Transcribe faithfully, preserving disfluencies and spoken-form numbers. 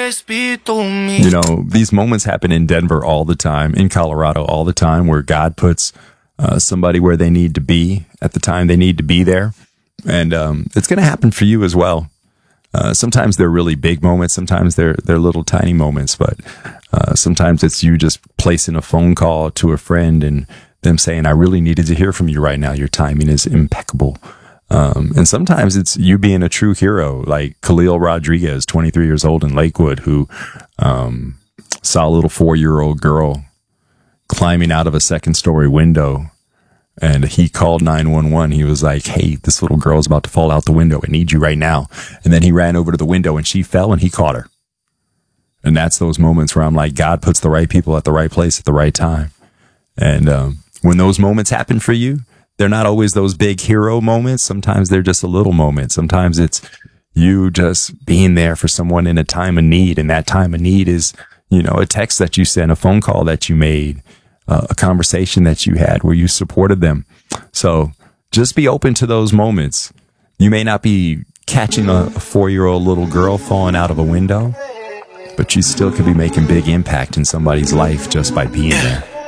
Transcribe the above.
You know, these moments happen in Denver all the time, in Colorado all the time, where God puts uh, somebody where they need to be at the time they need to be there. And um, it's going to happen for you as well. Uh, sometimes they're really big moments. Sometimes they're they're little tiny moments. But uh, sometimes it's you just placing a phone call to a friend and them saying, I really needed to hear from you right now. Your timing is impeccable. Um, and sometimes it's you being a true hero, like Khalil Rodriguez, twenty-three years old in Lakewood, who um, saw a little four-year-old girl climbing out of a second-story window. And he called nine one one. He was like, hey, this little girl's about to fall out the window. I need you right now. And then he ran over to the window and she fell and he caught her. And that's those moments where I'm like, God puts the right people at the right place at the right time. And um, when those moments happen for you, they're not always those big hero moments. Sometimes they're just a little moment. Sometimes it's you just being there for someone in a time of need. And that time of need is, you know, a text that you sent, a phone call that you made, Uh, a conversation that you had where you supported them. So just be open to those moments. You may not be catching a, a four-year-old little girl falling out of a window, but you still could be making big impact in somebody's life just by being there.